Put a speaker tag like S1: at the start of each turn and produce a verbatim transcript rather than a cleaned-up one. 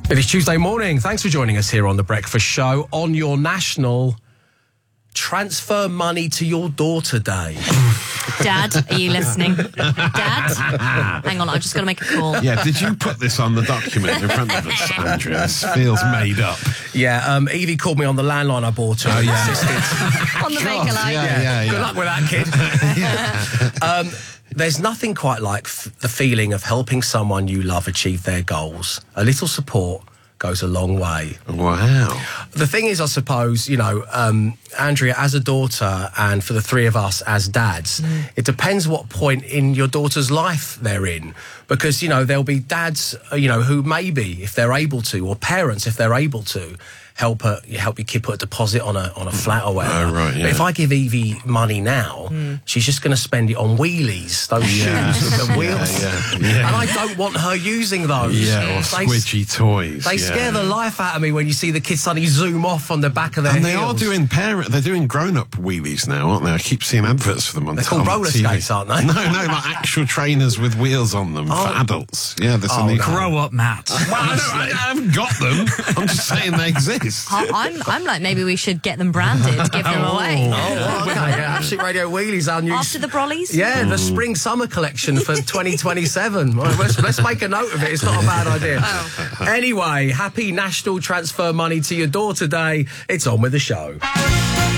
S1: It is Tuesday morning. Thanks for joining us here on The Breakfast Show on your national Transfer Money to Your Daughter Day.
S2: Dad, are you listening? Dad? Hang on, I've just got to make a call.
S3: Yeah, did you put this on the document in front of us, Andrew? This feels made up.
S1: Yeah, um, Evie called me on the landline I bought her. Oh,
S2: yeah. On the baker line.
S3: Yeah, yeah, yeah.
S1: Good luck with that, kid. um, there's nothing quite like f- the feeling of helping someone you love achieve their goals. A little support goes a long way.
S3: Wow.
S1: The thing is, I suppose, you know, um, Andrea, as a daughter, and for the three of us as dads, mm. it depends what point in your daughter's life they're in. Because, you know, there'll be dads, you know, who maybe, if they're able to, or parents, if they're able to, help her, help your kid put a deposit on a on a flat or whatever.
S3: Oh, right, yeah.
S1: But if I give Evie money now, mm. she's just going to spend it on wheelies, those yeah. shoes with the wheels.
S3: Yeah, yeah, yeah.
S1: And I don't want her using those.
S3: Yeah, or
S1: they,
S3: squidgy toys.
S1: They
S3: yeah.
S1: scare the life out of me when you see the kids suddenly zoom off on the back of their
S3: And they
S1: heels.
S3: are doing parent. They're doing grown-up wheelies now, aren't they? I keep seeing adverts for them on.
S1: They're called roller
S3: T V.
S1: skates, aren't they?
S3: No, no, like actual trainers with wheels on them
S1: oh.
S3: for adults. Yeah, there's
S1: oh,
S3: something.
S1: no.
S4: Grow up, Matt.
S3: Well, I, don't, I haven't got them. I'm just saying they exist.
S2: I'm, I'm like, maybe we should get them branded, give them
S3: oh.
S2: away.
S1: Oh, okay. Yeah, Absolute Radio Wheelies, our new...
S2: After the brollies?
S1: Yeah, the spring-summer collection for twenty twenty-seven. Well, let's, let's make a note of it. It's not a bad idea. Oh. Anyway, happy National Transfer Money to Your Daughter Day. It's on with the show.